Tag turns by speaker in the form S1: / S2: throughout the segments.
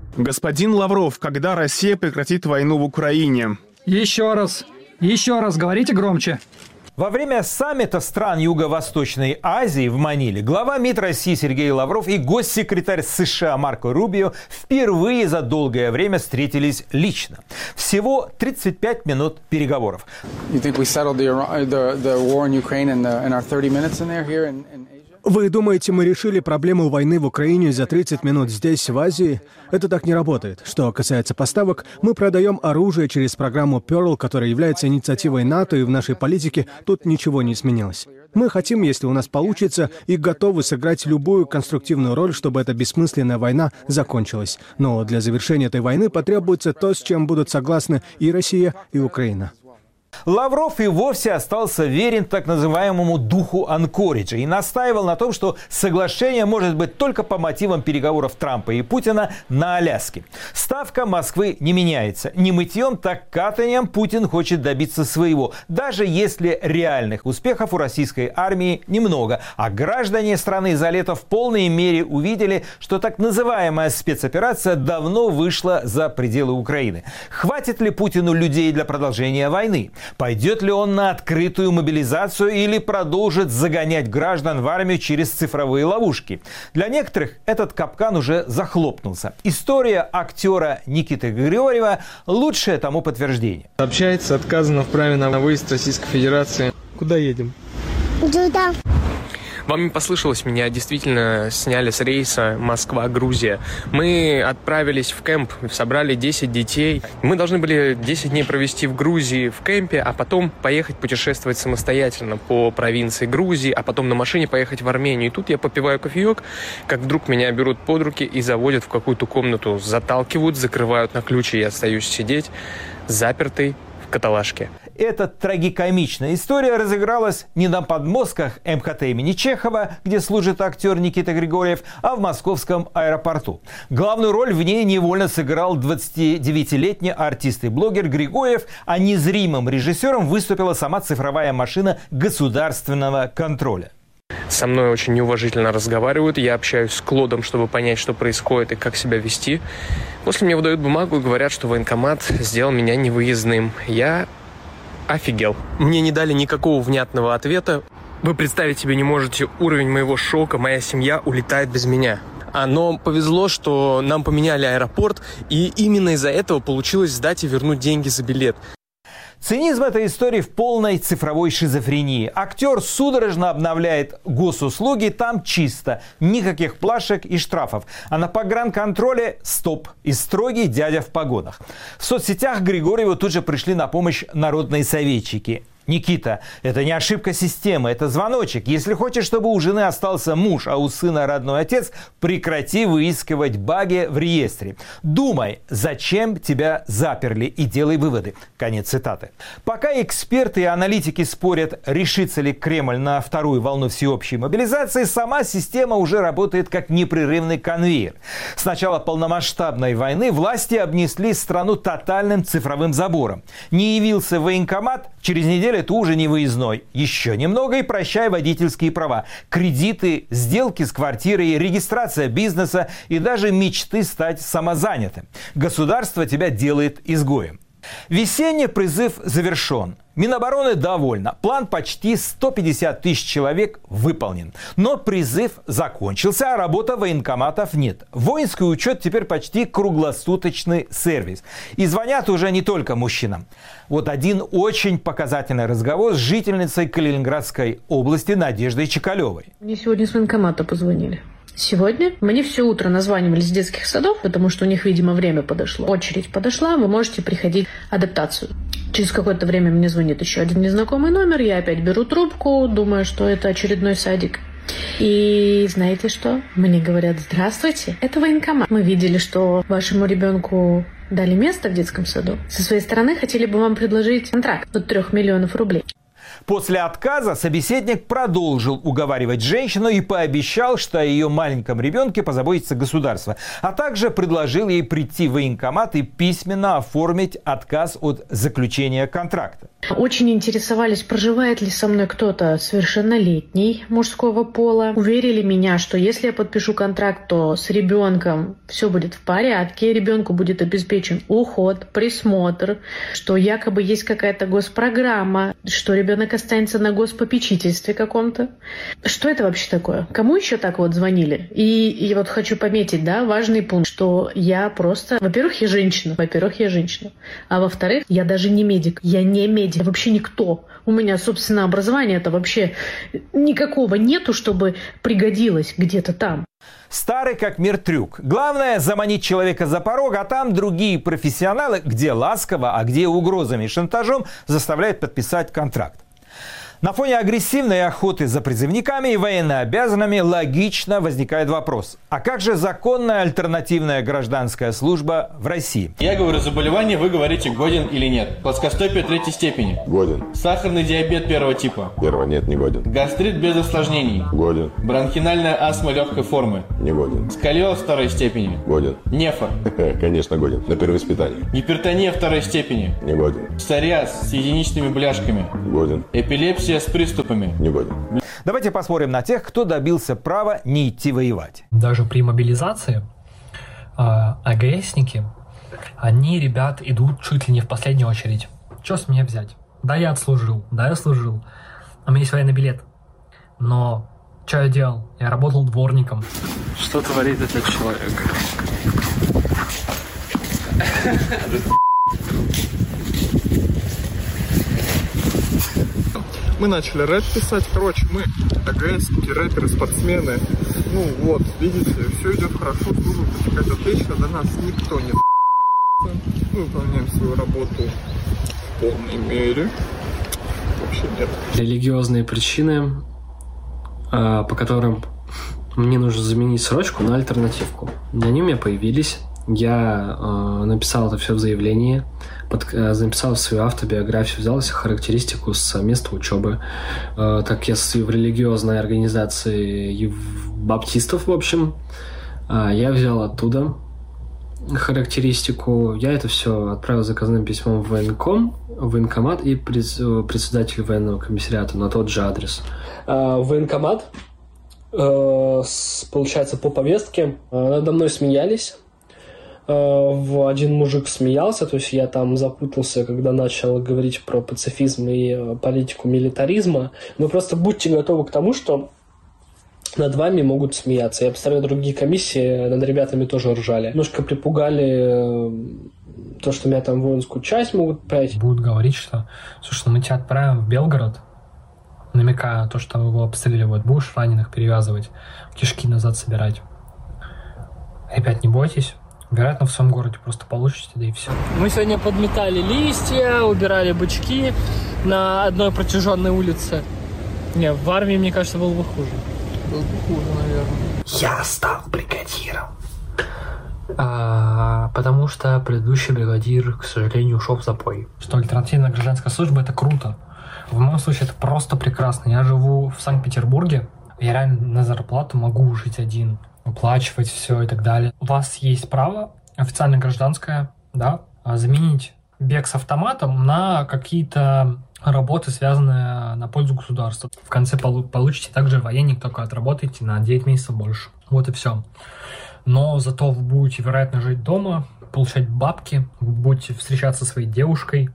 S1: Господин Лавров, когда Россия прекратит войну в Украине?
S2: Еще раз, говорите громче.
S3: Во время саммита стран Юго-Восточной Азии в Маниле глава МИД России Сергей Лавров и госсекретарь США Марко Рубио впервые за долгое время встретились лично. Всего 35 минут переговоров.
S4: Вы думаете, мы решили проблему войны в Украине за 30 минут здесь, в Азии? Это так не работает. Что касается поставок, мы продаем оружие через программу Pearl, которая является инициативой НАТО, и в нашей политике тут ничего не изменилось. Мы хотим, если у нас получится, и готовы сыграть любую конструктивную роль, чтобы эта бессмысленная война закончилась. Но для завершения этой войны потребуется то, с чем будут согласны и Россия, и Украина.
S3: Лавров и вовсе остался верен так называемому духу Анкориджа и настаивал на том, что соглашение может быть только по мотивам переговоров Трампа и Путина на Аляске. Ставка Москвы не меняется. Не мытьем, так катанием Путин хочет добиться своего, даже если реальных успехов у российской армии немного. А граждане страны за лето в полной мере увидели, что так называемая спецоперация давно вышла за пределы Украины. Хватит ли Путину людей для продолжения войны? Пойдет ли он на открытую мобилизацию или продолжит загонять граждан в армию через цифровые ловушки? Для некоторых этот капкан уже захлопнулся. История актера Никиты Григорьева – лучшее тому подтверждение.
S5: Сообщается, отказано в праве на выезд Российской Федерации. Куда едем?
S6: Туда.
S7: Вам не послышалось, меня действительно сняли с рейса Москва-Грузия. Мы отправились в кемп, собрали 10 детей. Мы должны были 10 дней провести в Грузии в кемпе, а потом поехать путешествовать самостоятельно по провинции Грузии, а потом на машине поехать в Армению. И тут я попиваю кофеек, как вдруг меня берут под руки и заводят в какую-то комнату, заталкивают, закрывают на ключ, и я остаюсь сидеть запертый в каталажке.
S3: Эта трагикомичная история разыгралась не на подмостках МХТ имени Чехова, где служит актер Никита Григорьев, а в московском аэропорту. Главную роль в ней невольно сыграл 29-летний артист и блогер Григорьев, а незримым режиссером выступила сама цифровая машина государственного контроля.
S7: Со мной очень неуважительно разговаривают, я общаюсь с Клодом, чтобы понять, что происходит и как себя вести. После мне выдают бумагу и говорят, что военкомат сделал меня невыездным. Я офигел. Мне не дали никакого внятного ответа. Вы представить себе не можете уровень моего шока. Моя семья улетает без меня. Но повезло, что нам поменяли аэропорт, и именно из-за этого получилось сдать и вернуть деньги за билет.
S3: Цинизм этой истории в полной цифровой шизофрении. Актер судорожно обновляет госуслуги, там чисто, никаких плашек и штрафов. А на погранконтроле стоп и строгий дядя в погонах. В соцсетях Григорьеву тут же пришли на помощь народные советчики. Никита, это не ошибка системы, это звоночек. Если хочешь, чтобы у жены остался муж, а у сына родной отец, прекрати выискивать баги в реестре. Думай, зачем тебя заперли, и делай выводы. Конец цитаты. Пока эксперты и аналитики спорят, решится ли Кремль на вторую волну всеобщей мобилизации, сама система уже работает как непрерывный конвейер. С начала полномасштабной войны власти обнесли страну тотальным цифровым забором. Не явился военкомат, через неделю это уже не выездной. Еще немного и прощай водительские права. Кредиты, сделки с квартирой, регистрация бизнеса и даже мечты стать самозанятым. Государство тебя делает изгоем. Весенний призыв завершен. Минобороны довольна. План почти 150 тысяч человек выполнен. Но призыв закончился, а работы военкоматов нет. Воинский учет теперь почти круглосуточный сервис. И звонят уже не только мужчинам. Вот один очень показательный разговор с жительницей Калининградской области Надеждой Чекалевой.
S8: Мне сегодня с военкомата позвонили. Сегодня мне все утро названивали с детских садов, потому что у них, видимо, время подошло. Очередь подошла, вы можете приходить адаптацию. Через какое-то время мне звонит еще один незнакомый номер, я опять беру трубку, думаю, что это очередной садик. И знаете что? Мне говорят: здравствуйте, это военкомат. Мы видели, что вашему ребенку дали место в детском саду. Со своей стороны хотели бы вам предложить контракт от 3 миллионов рублей.
S3: После отказа собеседник продолжил уговаривать женщину и пообещал, что о ее маленьком ребенке позаботится государство, а также предложил ей прийти в военкомат и письменно оформить отказ от заключения контракта.
S8: Очень интересовались, проживает ли со мной кто-то совершеннолетний мужского пола. Уверили меня, что если я подпишу контракт, то с ребенком все будет в порядке, ребенку будет обеспечен уход, присмотр, что якобы есть какая-то госпрограмма, что ребенок останется на госпопечительстве каком-то. Что это вообще такое? Кому еще так вот звонили? И вот хочу пометить, да, важный пункт, что я просто... Во-первых, я женщина, а во-вторых, я даже не медик, я вообще никто. У меня, собственно, образования-то вообще никакого нету, чтобы пригодилось где-то там.
S3: Старый как мир трюк. Главное заманить человека за порог, а там другие профессионалы, где ласково, а где угрозами и шантажом, заставляют подписать контракт. На фоне агрессивной охоты за призывниками и военнообязанными логично возникает вопрос: а как же законная альтернативная гражданская служба в России?
S6: Я говорю заболевание, вы говорите годен или нет. Плоскостопие 3 степени.
S9: Годен.
S6: Сахарный диабет 1 типа.
S9: 1 нет, не годен.
S6: Гастрит без осложнений.
S9: Годен.
S6: Бронхинальная астма легкой формы.
S9: Не годен.
S6: Сколиоз 2 степени.
S9: Годен.
S6: Нефа.
S9: Конечно, годен. На первоиспытании.
S6: Гипертония 2 степени.
S9: Не годен.
S6: Псориаз с единичными бляшками.
S9: Годен.
S6: Эпилепсия с приступами.
S9: Не годен.
S3: Давайте посмотрим на тех, кто добился права не идти воевать.
S10: Даже при мобилизации АГСники, они, ребят, идут чуть ли не в последнюю очередь. Что с меня взять? Да, я отслужил, да, я служил. У меня есть военный билет. Но что я делал? Я работал дворником.
S5: Что творит этот человек?
S1: Мы начали рэп писать. Короче, мы АГСники, рэперы, спортсмены. Ну вот, видите, все идет хорошо, служба протекает отлично, до нас никто не мы выполняем свою работу в полной мере. Вообще нет.
S11: Религиозные причины, по которым мне нужно заменить срочку на альтернативку. Они у меня появились. Я написал это все в заявлении, написал свою автобиографию, взял себе характеристику с места учебы. Так я состою в религиозной организации баптистов, в общем. Я взял оттуда характеристику. Я это все отправил заказным письмом в военкомат и председателю военного комиссариата на тот же адрес.
S12: Военкомат, получается, по повестке надо мной смеялись. Один мужик смеялся, то есть я там запутался, когда начал говорить про пацифизм и политику милитаризма. Но просто будьте готовы к тому, что над вами могут смеяться. Я представляю, другие комиссии над ребятами тоже ржали. Немножко припугали то, что меня там в воинскую часть могут отправить.
S10: Будут говорить, что, слушай, мы тебя отправим в Белгород, намекая на то, что его обстреливают. Будешь раненых перевязывать, кишки назад собирать. Ребят, не бойтесь. Вероятно, в своем городе просто получите, да и все.
S13: Мы сегодня подметали листья, убирали бычки на одной протяженной улице. Не, в армии, мне кажется, было бы хуже.
S5: Было бы хуже, наверное.
S10: Я стал бригадиром. Потому что предыдущий бригадир, к сожалению, ушел в запой. Что альтернативная гражданская служба — это круто. В моем случае это просто прекрасно. Я живу в Санкт-Петербурге. Я реально на зарплату могу жить один, оплачивать все и так далее. У вас есть право, официально гражданское, да, заменить бег с автоматом на какие-то работы, связанные на пользу государства. В конце получите также военник, только отработаете на 9 месяцев больше. Вот и все. Но зато вы будете, вероятно, жить дома, получать бабки, вы будете встречаться со своей девушкой.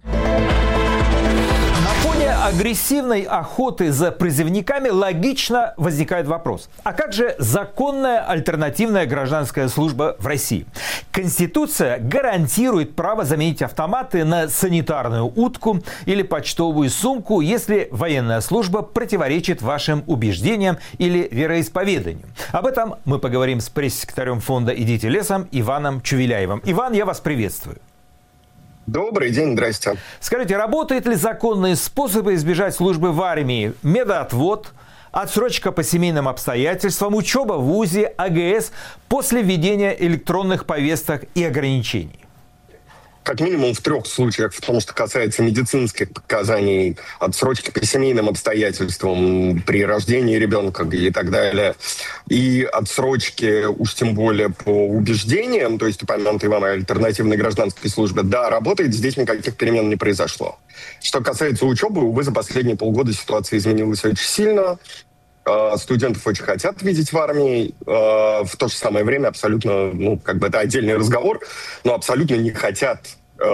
S3: На фоне агрессивной охоты за призывниками логично возникает вопрос: а как же законная альтернативная гражданская служба в России? Конституция гарантирует право заменить автоматы на санитарную утку или почтовую сумку, если военная служба противоречит вашим убеждениям или вероисповеданию. Об этом мы поговорим с пресс-секретарем фонда «Идите лесом» Иваном Чувеляевым. Иван, я вас приветствую.
S14: Добрый день, здрасте.
S3: Скажите, работают ли законные способы избежать службы в армии? Медотвод, отсрочка по семейным обстоятельствам, учеба в ВУЗе, АГС после введения электронных повесток и ограничений?
S14: как минимум в 3 случаях, в том, что касается медицинских показаний, отсрочки по семейным обстоятельствам при рождении ребенка и так далее, и отсрочки, уж тем более по убеждениям, то есть упомянутой вам альтернативной гражданской службе, да, работает, здесь никаких перемен не произошло. Что касается учебы, увы, за последние полгода ситуация изменилась очень сильно. Студентов очень хотят видеть в армии, в то же самое время абсолютно, это отдельный разговор, но абсолютно не хотят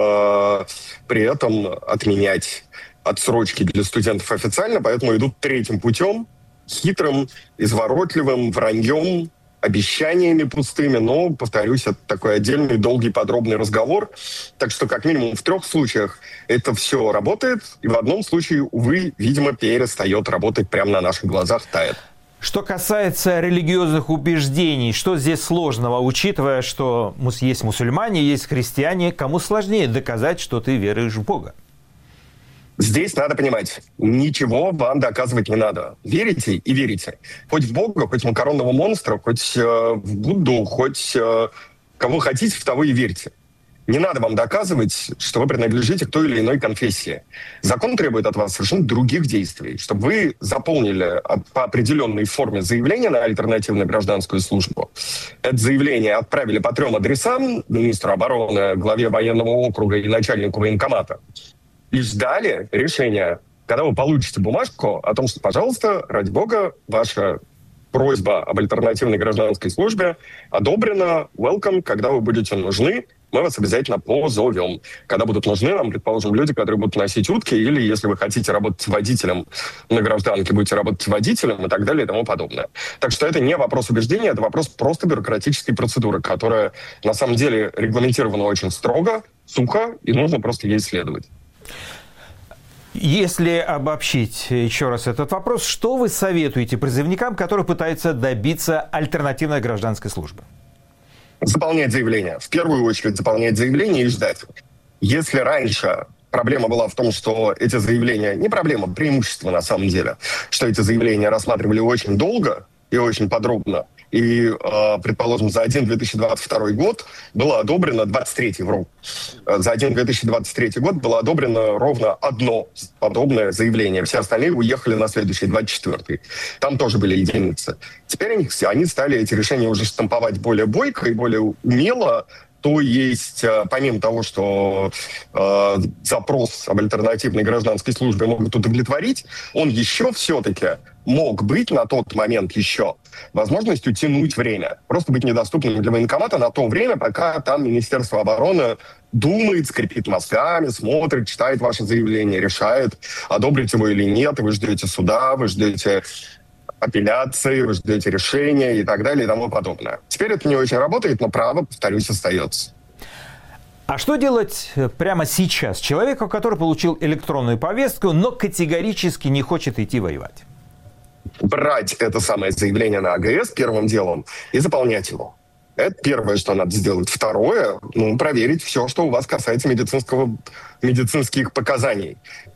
S14: при этом отменять отсрочки для студентов официально, поэтому идут 3-м путем, хитрым, изворотливым, враньем, обещаниями пустыми, но, повторюсь, это такой отдельный, долгий, подробный разговор. Так что, как минимум, в 3 случаях это все работает, и в одном случае, увы, видимо, перестает работать прямо на наших глазах, тает.
S3: Что касается религиозных убеждений, что здесь сложного, учитывая, что есть мусульмане, есть христиане, кому сложнее доказать, что ты веруешь в Бога?
S14: Здесь надо понимать, ничего вам доказывать не надо. Верите и верите. Хоть в Бога, хоть в макаронного монстра, хоть в Будду, хоть кого хотите, в того и верьте. Не надо вам доказывать, что вы принадлежите к той или иной конфессии. Закон требует от вас совершенно других действий. Чтобы вы заполнили по определенной форме заявление на альтернативную гражданскую службу. Это заявление отправили по 3 адресам: министру обороны, главе военного округа и начальнику военкомата. И ждали решения, когда вы получите бумажку о том, что, пожалуйста, ради бога, ваша просьба об альтернативной гражданской службе одобрена, welcome, когда вы будете нужны, мы вас обязательно позовем. Когда будут нужны нам, предположим, люди, которые будут носить утки, или если вы хотите работать водителем на гражданке, будете работать водителем и так далее и тому подобное. Так что это не вопрос убеждения, это вопрос просто бюрократической процедуры, которая на самом деле регламентирована очень строго, сухо, и нужно просто ей следовать.
S3: Если обобщить еще раз этот вопрос, что вы советуете призывникам, которые пытаются добиться альтернативной гражданской службы?
S14: Заполнять заявление. В первую очередь заполнять заявление и ждать. Если раньше проблема была в том, что эти заявления... Не проблема, преимущество на самом деле. Что эти заявления рассматривали очень долго и очень подробно. И, предположим, за один 2022 год было одобрено 23-й, вру. За один 2023 год было одобрено ровно одно подобное заявление. Все остальные уехали на следующий, 24-й. Там тоже были единицы. Теперь они стали эти решения уже штамповать более бойко и более умело. То есть, помимо того, что запрос об альтернативной гражданской службе могут удовлетворить, он еще все-таки мог быть на тот момент еще возможностью тянуть время. Просто быть недоступным для военкомата на то время, пока там Министерство обороны думает, скрипит мозгами, смотрит, читает ваше заявление, решает, одобрить его или нет. Вы ждете суда, вы ждете апелляции, вы ждете решения и так далее и тому подобное. Теперь это не очень работает, но право, повторюсь, остается.
S3: А что делать прямо сейчас человеку, который получил электронную повестку, но категорически не хочет идти воевать?
S14: Брать это самое заявление на АГС первым делом и заполнять его. Это первое, что надо сделать. Второе, проверить все, что у вас касается медицинских показаний.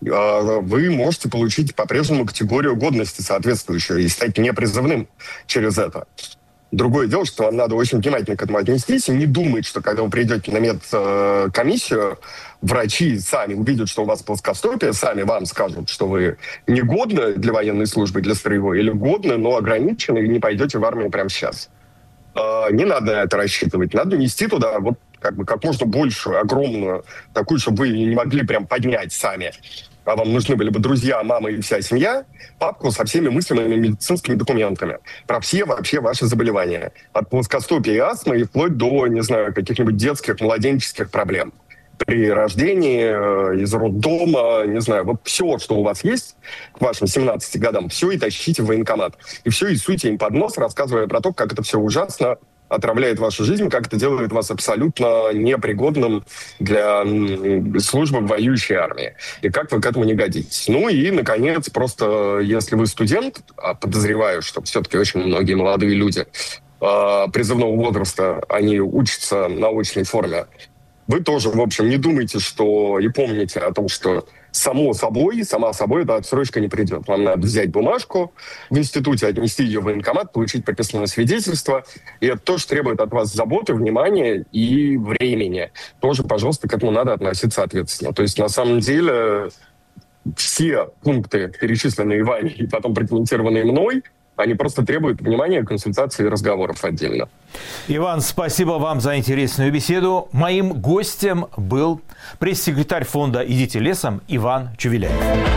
S14: Вы можете получить по-прежнему категорию годности соответствующую и стать непризывным через это. Другое дело, что вам надо очень внимательно к этому отнестись и не думать, что когда вы придете на медкомиссию, врачи сами увидят, что у вас плоскостопие, сами вам скажут, что вы негодны для военной службы, для строевой, или годны, но ограничены, и не пойдете в армию прямо сейчас. Не надо на это рассчитывать. Надо нести туда как можно большую, огромную, такую, чтобы вы не могли прям поднять сами. А вам нужны были бы друзья, мама и вся семья, папку со всеми мыслимыми медицинскими документами про все вообще ваши заболевания. От плоскостопия и астмы и вплоть до, не знаю, каких-нибудь детских, младенческих проблем. При рождении, из роддома, не знаю, вот все, что у вас есть к вашим 17 годам, все и тащите в военкомат. И все и суйте им под нос, рассказывая про то, как это все ужасно отравляет вашу жизнь, как это делает вас абсолютно непригодным для службы в воюющей армии. И как вы к этому не годитесь. Ну и, наконец, просто если вы студент, а подозреваю, что все-таки очень многие молодые люди призывного возраста, они учатся на очной форме, вы тоже, в общем, не думайте, что и помните о том, что сама собой эта отсрочка не придет. Вам надо взять бумажку в институте, отнести ее в военкомат, получить прописное свидетельство. И это тоже требует от вас заботы, внимания и времени. Тоже, пожалуйста, к этому надо относиться ответственно. То есть, на самом деле, все пункты, перечисленные Ваней и потом прокомментированные мной, они просто требуют внимания, консультаций и разговоров отдельно.
S3: Иван, спасибо вам за интересную беседу. Моим гостем был пресс-секретарь фонда «Идите лесом» Иван Чувеляев.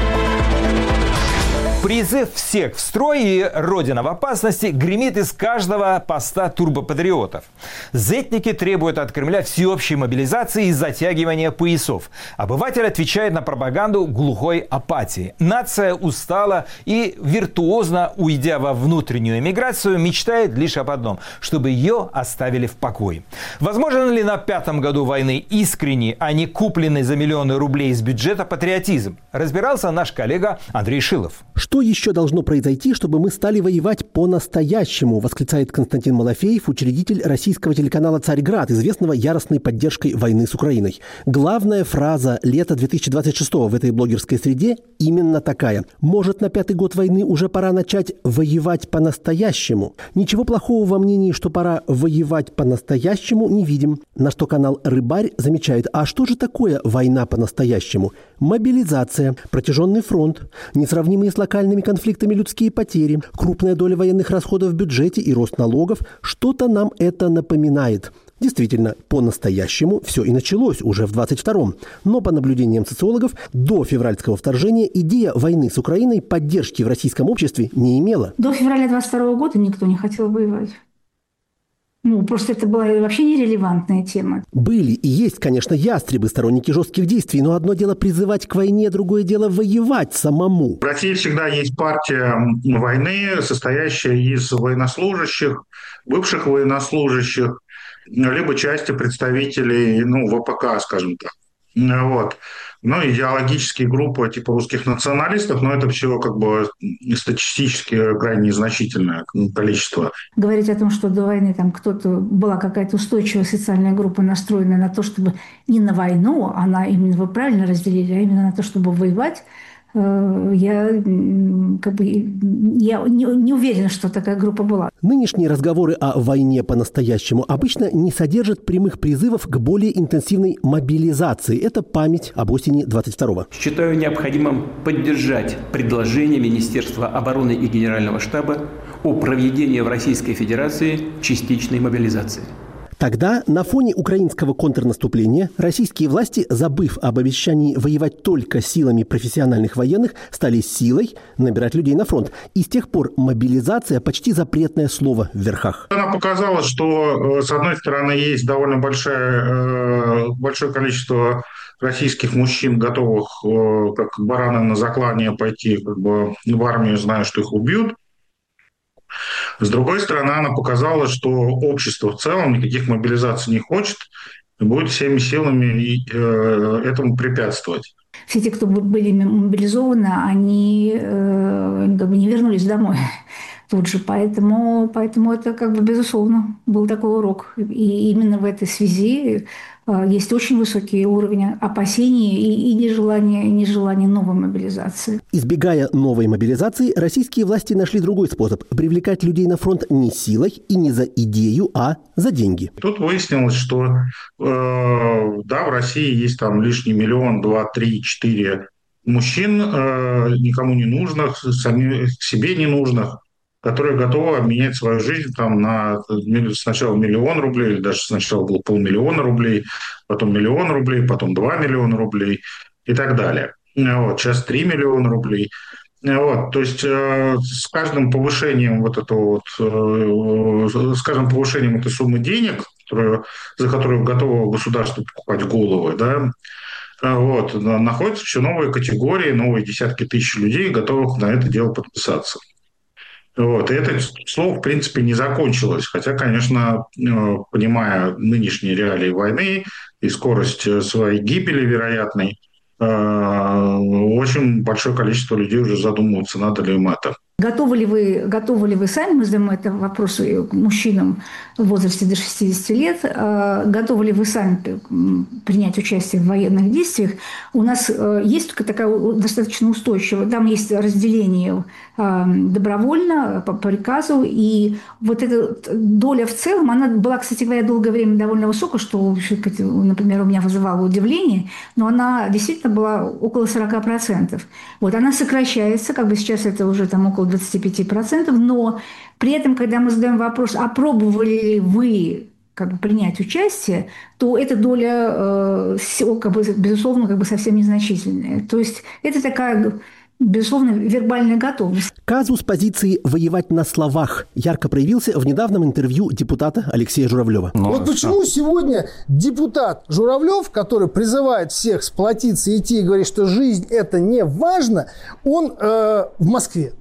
S3: Призыв всех в строй и Родина в опасности гремит из каждого поста турбопатриотов. Зетники требуют от Кремля всеобщей мобилизации и затягивания поясов. Обыватель отвечает на пропаганду глухой апатии. Нация устала и, виртуозно уйдя во внутреннюю эмиграцию, мечтает лишь об одном – чтобы ее оставили в покое. Возможен ли на 5-м году войны искренний, а не купленный за миллионы рублей из бюджета патриотизм? Разбирался наш коллега Андрей Шилов.
S15: Что еще должно произойти, чтобы мы стали воевать по-настоящему, восклицает Константин Малафеев, учредитель российского телеканала «Царьград», известного яростной поддержкой войны с Украиной. Главная фраза лета 2026-го в этой блогерской среде именно такая. Может, на 5-й год войны уже пора начать воевать по-настоящему? Ничего плохого во мнении, что пора воевать по-настоящему, не видим. На что канал «Рыбарь» замечает, а что же такое война по-настоящему? Мобилизация, протяженный фронт, несравнимые с локальными конфликтами людские потери, крупная доля военных расходов в бюджете и рост налогов. Что-то нам это напоминает. Действительно, по-настоящему все и началось уже в 22-м. Но по наблюдениям социологов, до февральского вторжения идея войны с Украиной поддержки в российском обществе не имела.
S16: До февраля 22 года никто не хотел воевать. Просто это была вообще нерелевантная тема.
S15: Были и есть, конечно, ястребы, сторонники жестких действий, но одно дело призывать к войне, другое дело воевать самому.
S17: В России всегда есть партия войны, состоящая из военнослужащих, бывших военнослужащих, либо части представителей, ВПК, скажем так. Вот. Идеологические группы типа русских националистов, но это все статистически крайне незначительное количество.
S16: Говорить о том, что до войны там была какая-то устойчивая социальная группа, настроенная на то, чтобы не на войну, именно вы правильно разделили, а именно на то, чтобы воевать, я не уверена, что такая группа была.
S15: Нынешние разговоры о войне по-настоящему обычно не содержат прямых призывов к более интенсивной мобилизации. Это память об осени 22-го.
S18: Считаю необходимым поддержать предложение Министерства обороны и Генерального штаба о проведении в Российской Федерации частичной мобилизации.
S15: Тогда на фоне украинского контрнаступления российские власти, забыв об обещании воевать только силами профессиональных военных, стали силой набирать людей на фронт. И с тех пор мобилизация – почти запретное слово в верхах.
S17: Она показала, что, с одной стороны, есть довольно большое количество российских мужчин, готовых, как бараны на заклание, пойти в армию, зная, что их убьют. С другой стороны, она показала, что общество в целом никаких мобилизаций не хочет и будет всеми силами этому препятствовать.
S16: Все те, кто были мобилизованы, они не вернулись домой тут же. Поэтому это безусловно был такой урок. И именно в этой связи есть очень высокий уровень опасений и нежелания новой мобилизации.
S15: Избегая новой мобилизации, российские власти нашли другой способ – привлекать людей на фронт не силой и не за идею, а за деньги.
S17: Тут выяснилось, что в России есть лишний 1 миллион, 2, 3, 4 мужчин, никому не нужных, себе не нужных, которые готовы обменять свою жизнь на сначала 1 миллион рублей, или даже сначала было 500 000 рублей, потом 1 000 000 рублей, потом 2 миллиона рублей и так далее. Сейчас 3 миллиона рублей. То есть с каждым повышением этой суммы денег, за которую готово государство покупать головы, находятся все новые категории, новые десятки тысяч людей, готовых на это дело подписаться. И это слово, в принципе, не закончилось. Хотя, конечно, понимая нынешние реалии войны и скорость своей гибели вероятной, очень большое количество людей уже задумываются, надо ли им это.
S16: Готовы ли вы сами, мы задаем это вопрос мужчинам в возрасте до 60 лет, готовы ли вы сами принять участие в военных действиях? У нас есть такая достаточно устойчивая, там есть разделение добровольно, по приказу, и вот эта доля в целом, она была, кстати говоря, долгое время довольно высокая, что, например, у меня вызывало удивление, но она действительно была около 40%. Вот она сокращается, как бы сейчас это уже там около 25%, но при этом, когда мы задаем вопрос, а пробовали ли вы принять участие, то эта доля, безусловно, совсем незначительная. То есть это такая, безусловно, вербальная готовность.
S15: Казус позиции «воевать на словах» ярко проявился в недавнем интервью депутата Алексея Журавлева.
S19: Вот почему сегодня депутат Журавлев, который призывает всех сплотиться и идти и говорит, что жизнь – это не важно, он в Москве.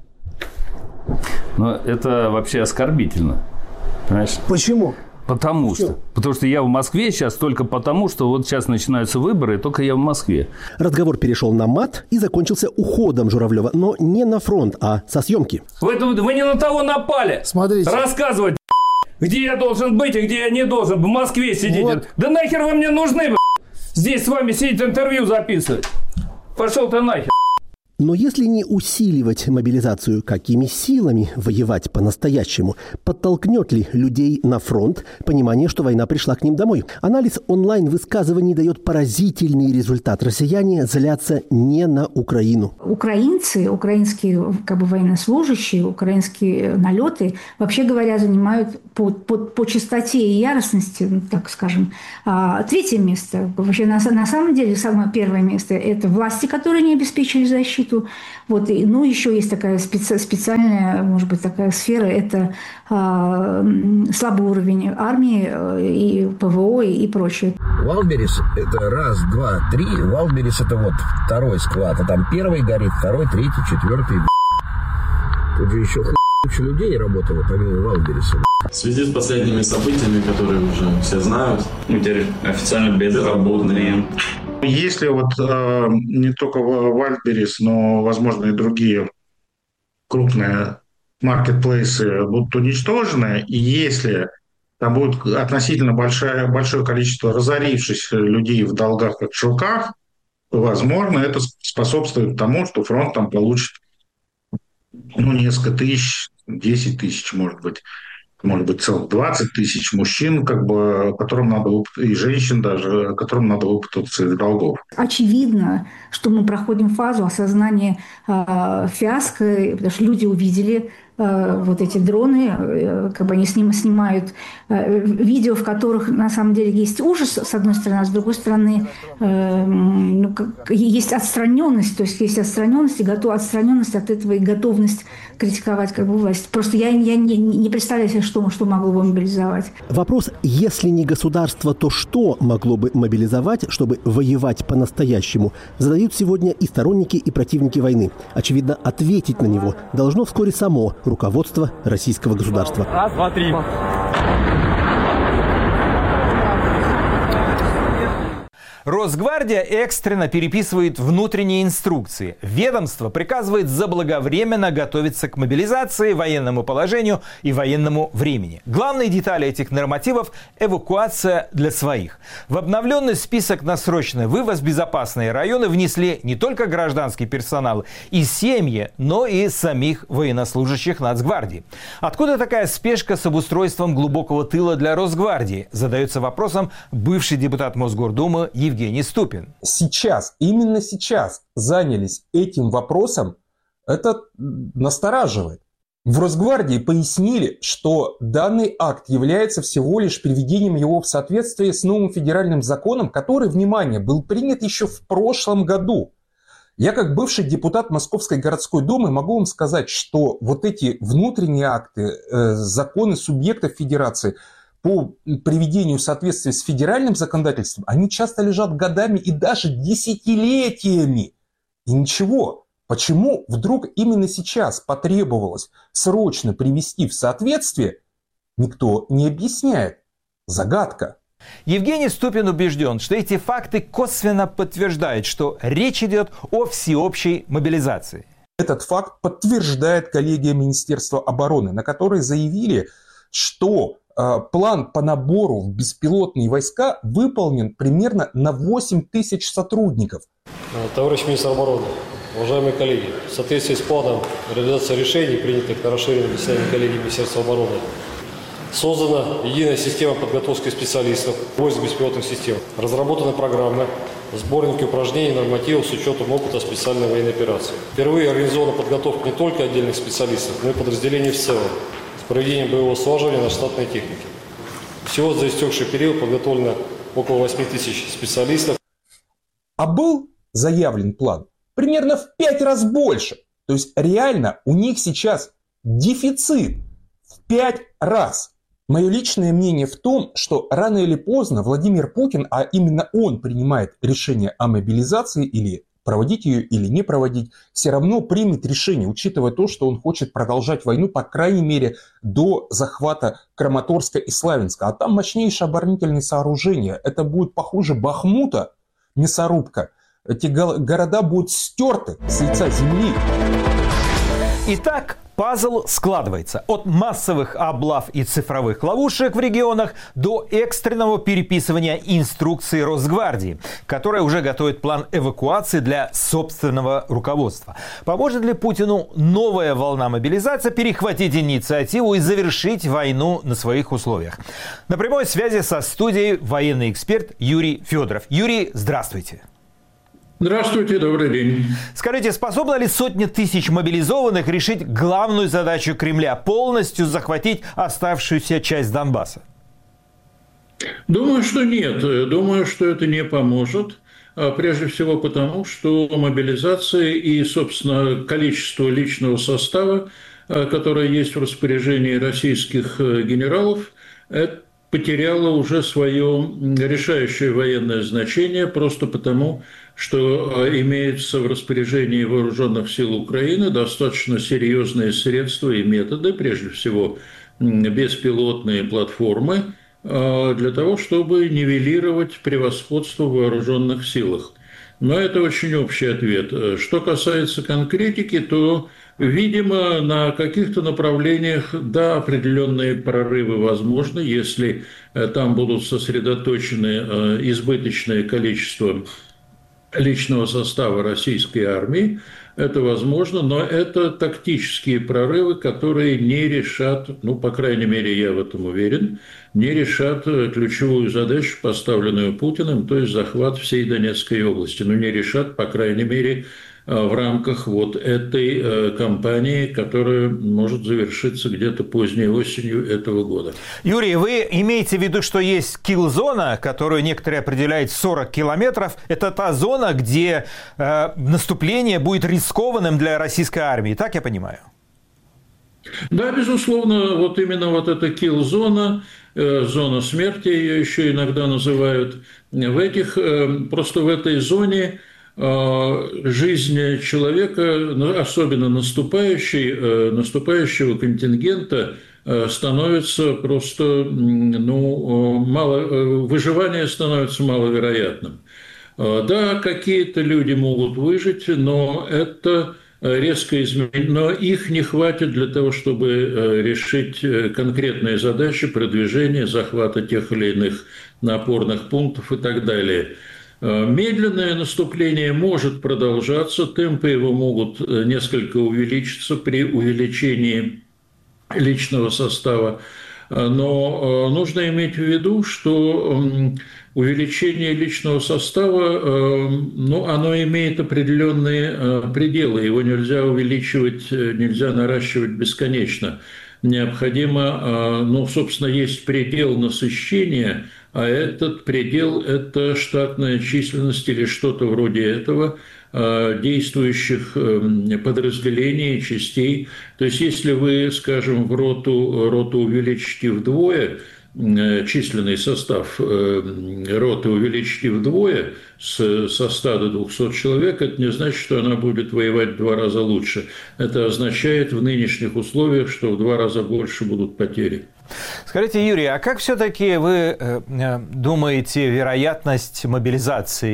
S20: Но это вообще оскорбительно. Понимаешь?
S19: Почему?
S20: Потому что я в Москве сейчас только потому, что вот сейчас начинаются выборы, и только я в Москве.
S15: Разговор перешел на мат и закончился уходом Журавлева, но не на фронт, а со съемки.
S20: Вы не на того напали.
S19: Смотрите.
S20: Рассказывать, где я должен быть и где я не должен. В Москве сидеть. Вот. Да нахер вы мне нужны, здесь с вами сидеть, интервью записывать. Пошел ты нахер.
S15: Но если не усиливать мобилизацию, какими силами воевать по-настоящему? Подтолкнет ли людей на фронт понимание, что война пришла к ним домой? Анализ онлайн-высказываний дает поразительный результат. Россияне злятся не на Украину.
S16: Украинцы, украинские военнослужащие, украинские налеты, вообще говоря, занимают по частоте и яростности, так скажем, третье место. Вообще, на самом деле, самое первое место – это власти, которые не обеспечили защиту. Вот, еще есть такая специальная, может быть, такая сфера, это слабый уровень армии и ПВО и прочее.
S21: Валберес – это раз, два, три. Валберес – это вот второй склад, а там первый горит, второй, третий, четвертый. Тут же еще куча людей работало помимо Валбереса.
S22: В связи с последними событиями, которые уже все знают, мы теперь официально безработные.
S17: Если не только Wildberries, но, возможно, и другие крупные маркетплейсы будут уничтожены, и если там будет относительно большое количество разорившихся людей в долгах и шелках, то, возможно, это способствует тому, что фронт там получит несколько тысяч, 10 тысяч, может быть, целых 20 тысяч мужчин, которым надо и женщин даже, которым надо выпутаться из долгов.
S16: Очевидно, что мы проходим фазу осознания фиаско, потому что люди увидели вот эти дроны, они снимают видео, в которых на самом деле есть ужас, с одной стороны, а с другой стороны есть отстраненность, то есть есть отстраненность от этого и готовность критиковать власть. Просто я не представляю себе, что могло бы мобилизовать.
S15: Вопрос, если не государство, то что могло бы мобилизовать, чтобы воевать по-настоящему, задают сегодня и сторонники, и противники войны. Очевидно, ответить на него должно вскоре само руководство российского государства.
S22: Раз, два, три.
S3: Росгвардия экстренно переписывает внутренние инструкции. Ведомство приказывает заблаговременно готовиться к мобилизации, военному положению и военному времени. Главные детали этих нормативов – эвакуация для своих. В обновленный список на срочный вывоз в безопасные районы внесли не только гражданский персонал и семьи, но и самих военнослужащих Нацгвардии. Откуда такая спешка с обустройством глубокого тыла для Росгвардии? Задается вопросом бывший депутат Мосгордумы Евгений Ступин.
S23: Именно сейчас занялись этим вопросом, это настораживает. В Росгвардии пояснили, что данный акт является всего лишь приведением его в соответствие с новым федеральным законом, который, внимание, был принят еще в прошлом году. Я, как бывший депутат Московской городской думы, могу вам сказать, что вот эти внутренние акты, законы субъектов федерации по приведению в соответствие с федеральным законодательством, они часто лежат годами и даже десятилетиями. И ничего. Почему вдруг именно сейчас потребовалось срочно привести в соответствие, никто не объясняет. Загадка.
S3: Евгений Ступин убежден, что эти факты косвенно подтверждают, что речь идет о всеобщей мобилизации.
S23: Этот факт подтверждает коллегия Министерства обороны, на которой заявили, что план по набору в беспилотные войска выполнен примерно на 8 тысяч сотрудников.
S2: Товарищ министр обороны, уважаемые коллеги, в соответствии с планом реализации решений, принятых на расширенном заседании коллегии Министерства обороны, создана единая система подготовки специалистов войск беспилотных систем. Разработаны программы, сборники упражнений, нормативов с учетом опыта специальной военной операции. Впервые организована подготовка не только отдельных специалистов, но и подразделений в целом с проведением боевого слаживания на штатной технике. Всего за истекший период подготовлено около 8 тысяч специалистов.
S23: А был заявлен план примерно в 5 раз больше. То есть реально у них сейчас дефицит в 5 раз. Мое личное мнение в том, что рано или поздно Владимир Путин, а именно он принимает решение о мобилизации или проводить ее или не проводить, все равно примет решение, учитывая то, что он хочет продолжать войну, по крайней мере, до захвата Краматорска и Славянска. А там мощнейшие оборонительные сооружения. Это будет похуже Бахмута, мясорубка. Эти города будут стерты с лица земли.
S3: Итак, пазл складывается. От массовых облав и цифровых ловушек в регионах до экстренного переписывания инструкций Росгвардии, которая уже готовит план эвакуации для собственного руководства. Поможет ли Путину новая волна мобилизации перехватить инициативу и завершить войну на своих условиях? На прямой связи со студией военный эксперт Юрий Федоров. Юрий, здравствуйте.
S4: Здравствуйте, добрый день.
S3: Скажите, способна ли сотни тысяч мобилизованных решить главную задачу Кремля – полностью захватить оставшуюся часть Донбасса?
S4: Думаю, что нет. Думаю, что это не поможет. Прежде всего потому, что мобилизация и, собственно, количество личного состава, которое есть в распоряжении российских генералов, потеряло уже свое решающее военное значение просто потому, что имеются в распоряжении вооруженных сил Украины достаточно серьезные средства и методы, прежде всего беспилотные платформы, для того, чтобы нивелировать превосходство в вооруженных силах. Но это очень общий ответ. Что касается конкретики, то, видимо, на каких-то направлениях, да, определенные прорывы возможны, если там будут сосредоточены избыточное количество личного состава российской армии. Это возможно, но это тактические прорывы, которые не решат, ну, по крайней мере, я в этом уверен, не решат ключевую задачу, поставленную Путиным, то есть захват всей Донецкой области. Но не решат, по крайней мере, в рамках вот этой кампании, которая может завершиться где-то поздней осенью этого года.
S3: Юрий, вы имеете в виду, что есть килл-зона, которую некоторые определяют 40 километров. Это та зона, где наступление будет рискованным для российской армии. Так я понимаю?
S4: Да, безусловно, вот именно вот эта килл-зона, зона смерти ее еще иногда называют, просто в этой зоне жизнь человека, особенно наступающего контингента, становится просто, выживание становится маловероятным. Да, какие-то люди могут выжить, но это резко изменить, но их не хватит для того, чтобы решить конкретные задачи продвижения, захвата тех или иных опорных пунктов и так далее. Медленное наступление может продолжаться, темпы его могут несколько увеличиться при увеличении личного состава, но нужно иметь в виду, что увеличение личного состава, оно имеет определенные пределы, его нельзя увеличивать, нельзя наращивать бесконечно. Необходимо, собственно, есть предел насыщения, а этот предел – это штатная численность или что-то вроде этого действующих подразделений, частей. То есть, если вы, скажем, роту увеличите вдвое, численный состав роты увеличите вдвое со 100 до 200 человек, это не значит, что она будет воевать в 2 раза лучше. Это означает в нынешних условиях, что в 2 раза больше будут потери.
S3: Скажите, Юрий, а как все-таки вы думаете вероятность мобилизации?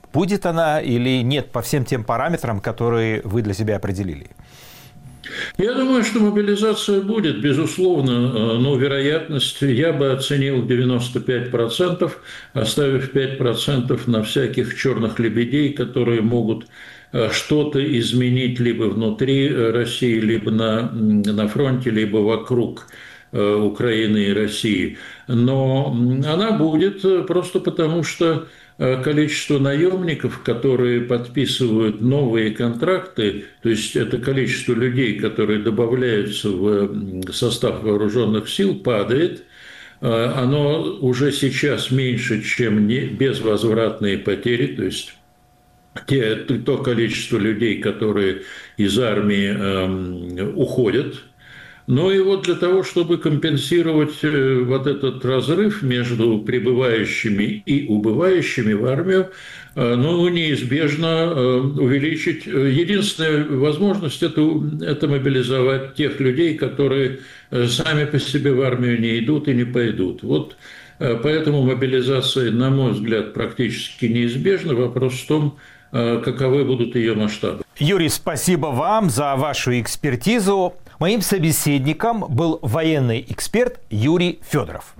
S3: Будет она или нет по всем тем параметрам, которые вы для себя определили?
S4: Я думаю, что мобилизация будет, безусловно, но вероятность я бы оценил 95%, оставив 5% на всяких черных лебедей, которые могут что-то изменить либо внутри России, либо на фронте, либо вокруг Украины и России. Но она будет просто потому, что количество наемников, которые подписывают новые контракты, то есть это количество людей, которые добавляются в состав вооруженных сил, падает. Оно уже сейчас меньше, чем безвозвратные потери, то есть то количество людей, которые из армии уходят. Ну и вот для того, чтобы компенсировать вот этот разрыв между прибывающими и убывающими в армию, ну, неизбежно увеличить. Единственная возможность – это мобилизовать тех людей, которые сами по себе в армию не идут и не пойдут. Вот поэтому мобилизация, на мой взгляд, практически неизбежна. Вопрос в том, каковы будут ее масштабы.
S3: Юрий, спасибо вам за вашу экспертизу. Моим собеседником был военный эксперт Юрий Федоров.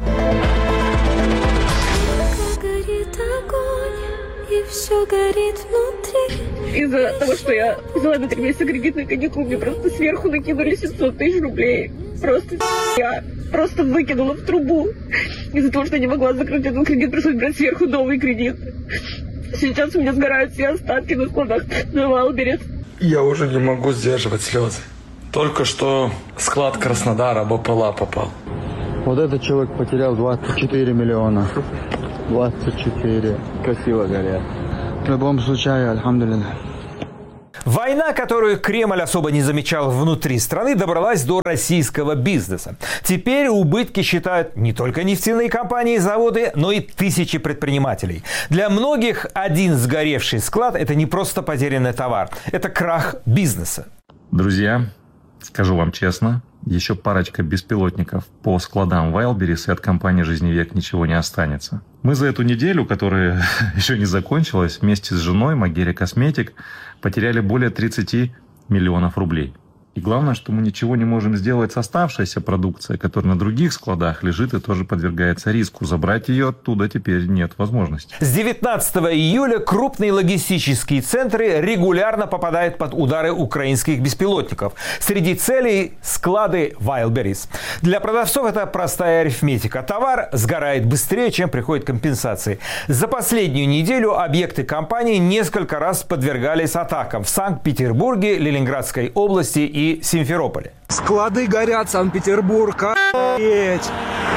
S6: Горит огонь, и все горит внутри. Из-за того, что я взяла на 3 месяца кредитный каникул, мне просто сверху накинули 700 тысяч рублей. Я просто выкинула в трубу. Из-за того, что я не могла закрыть этот кредит, пришлось брать сверху новый кредит. Сейчас у меня сгорают все остатки на складах на Вайлдберрис.
S7: Я уже не могу сдерживать слезы. Только что склад Краснодара БПЛА попал.
S8: Вот этот человек потерял 24 миллиона. 24. Красиво горят. В любом случае, альхамдулилля.
S3: Война, которую Кремль особо не замечал внутри страны, добралась до российского бизнеса. Теперь убытки считают не только нефтяные компании и заводы, но и тысячи предпринимателей. Для многих один сгоревший склад – это не просто потерянный товар, это крах бизнеса.
S24: Друзья, скажу вам честно, еще парочка беспилотников по складам Wildberries, и от компании «Жизневек» ничего не останется. Мы за эту неделю, которая еще не закончилась, вместе с женой Магере Косметик потеряли более 30 миллионов рублей. И главное, что мы ничего не можем сделать с оставшейся продукцией, которая на других складах лежит и тоже подвергается риску. Забрать ее оттуда теперь нет возможности.
S3: С 19 июля крупные логистические центры регулярно попадают под удары украинских беспилотников. Среди целей – склады Wildberries. Для продавцов это простая арифметика. Товар сгорает быстрее, чем приходит компенсации. За последнюю неделю объекты компании несколько раз подвергались атакам в Санкт-Петербурге, Ленинградской области и Симферополе.
S25: Склады горят, Санкт-Петербург. Охуеть!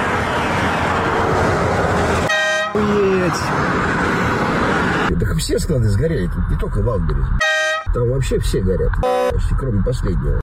S21: Так все склады сгорели, тут не только Wildberries. Там вообще все горят, почти кроме последнего.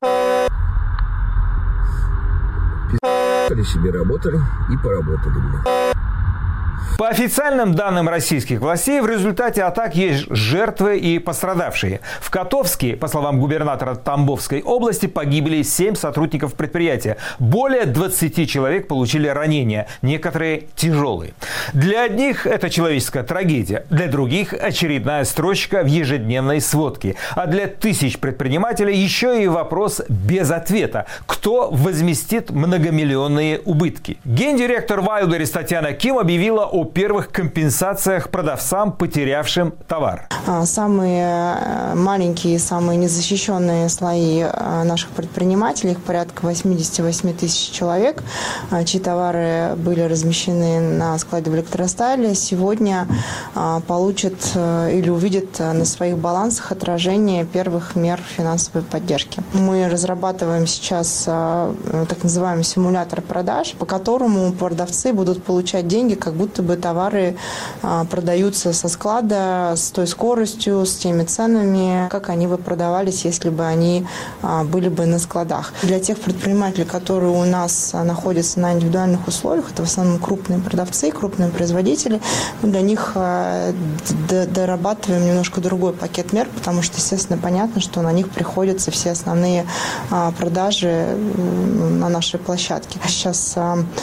S21: Пи***ли себе работали и поработали.
S3: По официальным данным российских властей, в результате атак есть жертвы и пострадавшие. В Котовске, по словам губернатора Тамбовской области, погибли 7 сотрудников предприятия. Более 20 человек получили ранения, некоторые тяжелые. Для одних это человеческая трагедия, для других очередная строчка в ежедневной сводке. А для тысяч предпринимателей еще и вопрос без ответа. Кто возместит многомиллионные убытки? Гендиректор Wildberries Татьяна Ким объявила о первых компенсациях продавцам, потерявшим товар.
S26: Самые маленькие, самые незащищенные слои наших предпринимателей, их порядка 88 тысяч человек, чьи товары были размещены на складе в Электростале, сегодня получат или увидят на своих балансах отражение первых мер финансовой поддержки. Мы разрабатываем сейчас так называемый симулятор продаж, по которому продавцы будут получать деньги, как будто бы товары продаются со склада с той скоростью, с теми ценами, как они бы продавались, если бы они были бы на складах. Для тех предпринимателей, которые у нас находятся на индивидуальных условиях, это в основном крупные продавцы, крупные производители, мы для них дорабатываем немножко другой пакет мер, потому что, естественно, понятно, что на них приходятся все основные продажи на нашей площадке. Сейчас